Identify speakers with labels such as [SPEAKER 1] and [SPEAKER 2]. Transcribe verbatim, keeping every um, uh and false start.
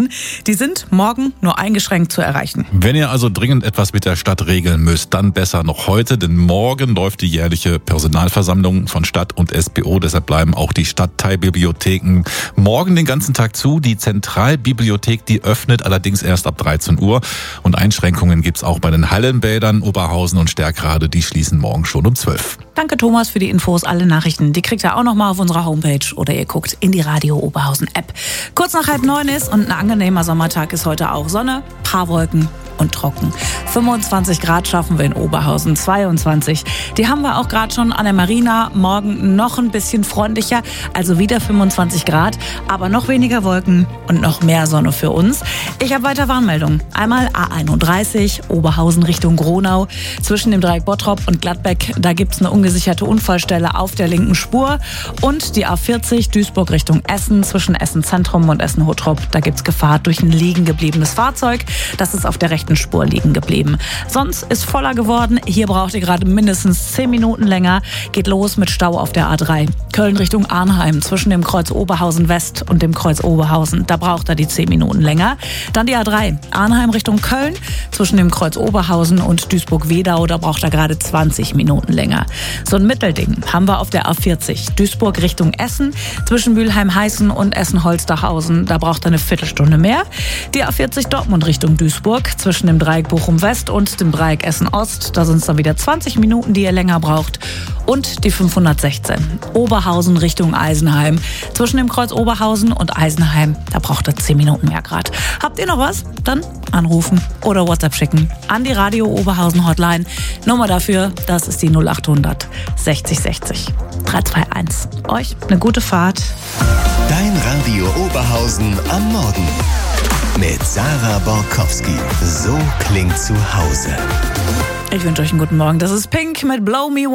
[SPEAKER 1] Oberhausen. Die sind morgen nur eingeschränkt zu erreichen.
[SPEAKER 2] Wenn ihr also dringend etwas mit der Stadt regeln müsst, dann besser noch heute, denn morgen läuft die jährliche Personalversammlung von Stadt und S B O. Deshalb bleiben auch die Stadtteilbibliotheken morgen den ganzen Tag zu. Die Zentralbibliothek, die öffnet allerdings erst ab dreizehn Uhr. Und Einschränkungen gibt's auch bei den Hallenbädern Oberhausen und Stärkrade. Die schließen morgen schon um zwölf.
[SPEAKER 1] Danke Thomas für die Infos. Alle Nachrichten, die kriegt ihr auch noch mal auf unserer Homepage oder ihr guckt in die Radio Oberhausen App. Kurz nach halb neun ist und ein angenehmer Sommertag ist heute auch. Sonne, paar Wolken und trocken. fünfundzwanzig Grad schaffen wir in Oberhausen, zweiundzwanzig. Die haben wir auch gerade schon an der Marina. Morgen noch ein bisschen freundlicher, also wieder fünfundzwanzig Grad, aber noch weniger Wolken und noch mehr Sonne für uns. Ich habe weiter Warnmeldungen. Einmal A einunddreißig, Oberhausen Richtung Gronau. Zwischen dem Dreieck Bottrop und Gladbeck, da gibt es eine ungesicherte Unfallstelle auf der linken Spur. Und die A vierzig, Duisburg Richtung Essen, zwischen Essen Zentrum und Essen Hottrop, da gibt es Gefahr durch ein liegen gebliebenes Fahrzeug. Das ist auf der rechten Spur liegen geblieben. Sonst ist voller geworden. Hier braucht ihr gerade mindestens zehn Minuten länger. Geht los mit Stau auf der A drei. Köln Richtung Arnheim zwischen dem Kreuz Oberhausen West und dem Kreuz Oberhausen. Da braucht er die zehn Minuten länger. Dann die A drei. Arnheim Richtung Köln zwischen dem Kreuz Oberhausen und Duisburg-Wedau. Da braucht er gerade zwanzig Minuten länger. So ein Mittelding haben wir auf der A vierzig. Duisburg Richtung Essen zwischen Mülheim-Heißen und Essen-Holsterhausen. Da braucht er eine Viertelstunde mehr. Die A vierzig Dortmund Richtung Duisburg zwischen dem Dreieck Bochum West und dem Dreieck Essen Ost. Da sind es dann wieder zwanzig Minuten, die ihr länger braucht. Und die fünfhundertsechzehn. Oberhausen Richtung Eisenheim. Zwischen dem Kreuz Oberhausen und Eisenheim, da braucht ihr zehn Minuten mehr Grad. Habt ihr noch was? Dann anrufen oder WhatsApp schicken an die Radio Oberhausen Hotline. Nummer dafür, das ist die null achthundert sechzig sechzig drei zwei eins. Euch eine gute Fahrt.
[SPEAKER 3] Dein Radio Oberhausen am Morgen. Mit Sarah Borkowski. So klingt zu Hause.
[SPEAKER 1] Ich wünsche euch einen guten Morgen. Das ist Pink mit Blow Me